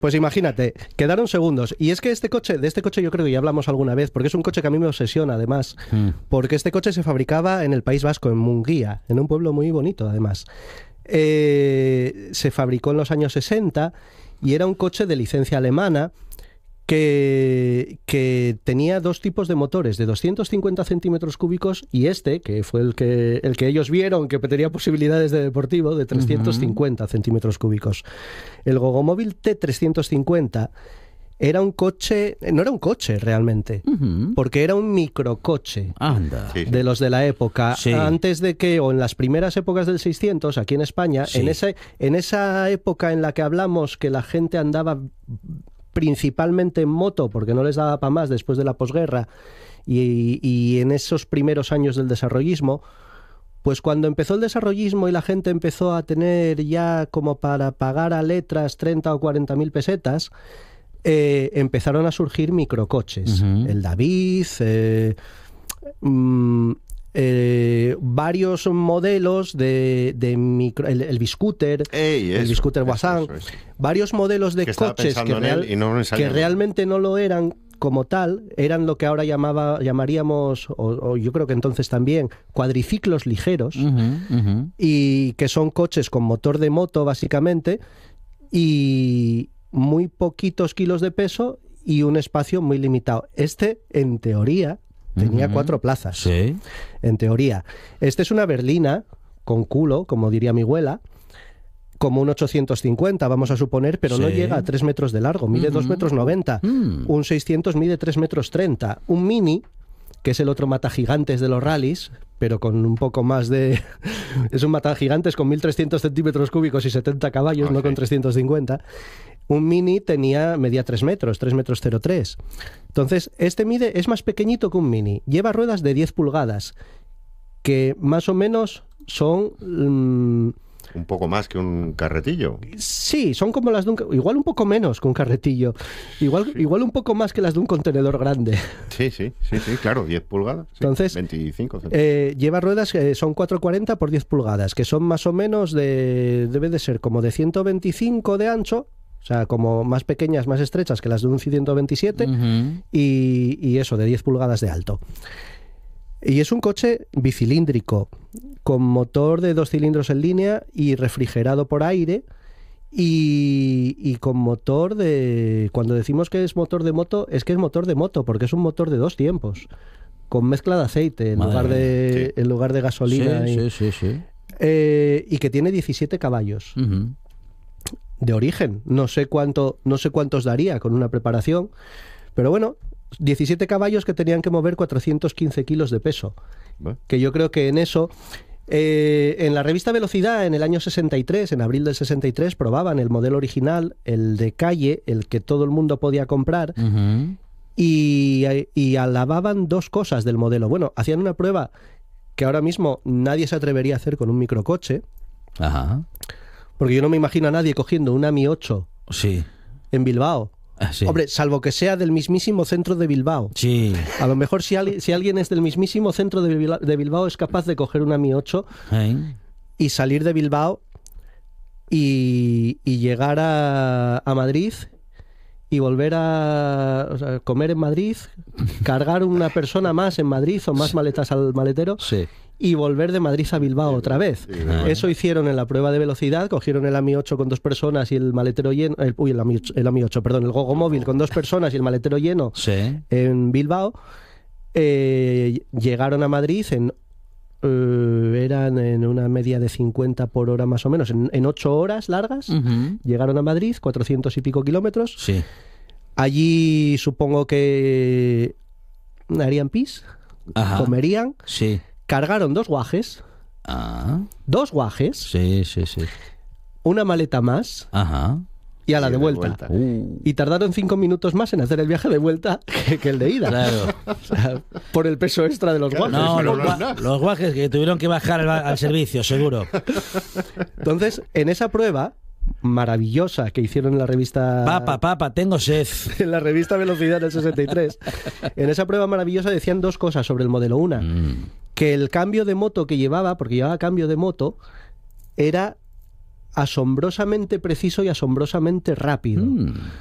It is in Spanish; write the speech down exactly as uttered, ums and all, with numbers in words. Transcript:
Pues imagínate, quedaron segundos. Y es que este coche, de este coche yo creo que ya hablamos alguna vez, porque es un coche que a mí me obsesiona además, mm. porque este coche se fabricaba en el País Vasco, en Munguía, en un pueblo muy bonito además. Eh, se fabricó en los años sesenta y era un coche de licencia alemana que, que tenía dos tipos de motores, de doscientos cincuenta centímetros cúbicos, y este, que fue el que, el que ellos vieron que tenía posibilidades de deportivo, de trescientos cincuenta uh-huh. centímetros cúbicos. El Gogomóvil T trescientos cincuenta era un coche, no era un coche realmente, uh-huh. porque era un microcoche. Anda. Sí, sí. De los de la época. Sí. Antes de que, o en las primeras épocas del seiscientos, aquí en España, sí. en, ese, en esa época en la que hablamos que la gente andaba principalmente en moto, porque no les daba para más después de la posguerra, y, y en esos primeros años del desarrollismo, pues cuando empezó el desarrollismo y la gente empezó a tener ya como para pagar a letras treinta o cuarenta mil pesetas, eh, empezaron a surgir microcoches. Uh-huh. El David, eh, mmm, Eh, varios modelos de, de micro, el, el Biscooter, Ey, eso, el Biscooter eso, Wasan, eso, eso. varios modelos de que coches que, real, y no que realmente no lo eran como tal, eran lo que ahora llamaba, llamaríamos, o, o yo creo que entonces también, cuadriciclos ligeros, uh-huh, uh-huh. y que son coches con motor de moto básicamente, y muy poquitos kilos de peso y un espacio muy limitado. Este, en teoría, tenía uh-huh. cuatro plazas, sí. en teoría. Este es una berlina con culo, como diría mi abuela, como un ochocientos cincuenta, vamos a suponer, pero sí. no llega a tres metros de largo, mide uh-huh. dos metros noventa. Uh-huh. Un seiscientos mide tres metros treinta. Un Mini, que es el otro matagigantes de los rallies, pero con un poco más de... es un matagigantes con mil trescientos centímetros cúbicos y setenta caballos, okay. no con trescientos cincuenta. Un Mini tenía, medía tres metros, tres metros cero tres. Entonces, este mide, es más pequeñito que un Mini. Lleva ruedas de diez pulgadas, que más o menos son... Mmm, un poco más que un carretillo. Sí, son como las de un... Igual un poco menos que un carretillo. Igual, sí. igual un poco más que las de un contenedor grande. Sí, sí, sí, sí, claro, diez pulgadas. Sí, entonces, veinticinco. Eh, lleva ruedas que son cuatrocientos cuarenta por diez pulgadas, que son más o menos de... Debe de ser como de ciento veinticinco de ancho, o sea, como más pequeñas, más estrechas que las de un ciento veintisiete, uh-huh. y, y eso, de diez pulgadas de alto. Y es un coche bicilíndrico, con motor de dos cilindros en línea y refrigerado por aire, y, y con motor de... Cuando decimos que es motor de moto, es que es motor de moto, porque es un motor de dos tiempos, con mezcla de aceite en, lugar de, sí. en lugar de gasolina. Sí, y, sí, sí, sí. Eh, y que tiene diecisiete caballos. Uh-huh. De origen. No sé cuánto, no sé cuántos daría con una preparación, pero bueno, diecisiete caballos que tenían que mover cuatrocientos quince kilos de peso. ¿Eh? Que yo creo que en eso... Eh, en la revista Velocidad, en el año sesenta y tres, en abril del sesenta y tres, probaban el modelo original, el de calle, el que todo el mundo podía comprar, uh-huh. y, y alababan dos cosas del modelo. Bueno, hacían una prueba que ahora mismo nadie se atrevería a hacer con un microcoche. Ajá. Porque yo no me imagino a nadie cogiendo un A M I ocho sí. en Bilbao. Ah, sí. Hombre, salvo que sea del mismísimo centro de Bilbao. Sí. A lo mejor si, al, si alguien es del mismísimo centro de Bilbao, de Bilbao es capaz de coger un A M I ocho ¿Eh? y salir de Bilbao y, y llegar a, a Madrid y volver a o sea, comer en Madrid, cargar una persona más en Madrid o más maletas al maletero. Sí. Y volver de Madrid a Bilbao otra vez. Sí, bueno. Eso hicieron en la prueba de velocidad, cogieron el A M I ocho con dos personas y el maletero lleno, el, uy, el A M I ocho, el A M I ocho, perdón, el Gogomóvil con dos personas y el maletero lleno sí. en Bilbao, eh, llegaron a Madrid en eh, eran en una media de cincuenta por hora más o menos, en, en ocho horas largas, uh-huh. llegaron a Madrid, cuatrocientos y pico kilómetros, sí. allí supongo que harían pis, Ajá. comerían, sí. cargaron dos guajes. Ah. Dos guajes. Sí, sí, sí. Una maleta más. Ajá. Y a la y de vuelta. vuelta. Uh. Y tardaron cinco minutos más en hacer el viaje de vuelta que, que el de ida. Claro. O sea, por el peso extra de los guajes. No, no, los, no, gua- no. los guajes que tuvieron que bajar al, al servicio, seguro. Entonces, en esa prueba maravillosa que hicieron en la revista... Papa, papa, tengo sed. En la revista Velocidad del sesenta y tres. En esa prueba maravillosa decían dos cosas sobre el modelo. Una, mm. que el cambio de moto que llevaba, porque llevaba cambio de moto, era asombrosamente preciso y asombrosamente rápido. Mm.